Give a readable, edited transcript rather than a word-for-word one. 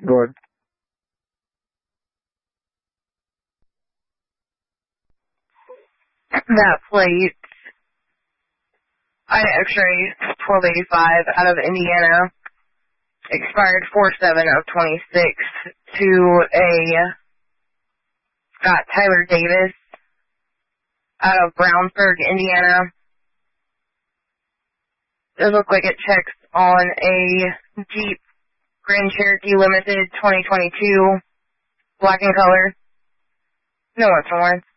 Good. That plate, I X-ray 1285 out of Indiana, expired 4/7 of 26 to a Scott Tyler Davis out of Brownsburg, Indiana. It looked like it checks on a Jeep Grand Cherokee Limited 2022, black in color. No, it's orange.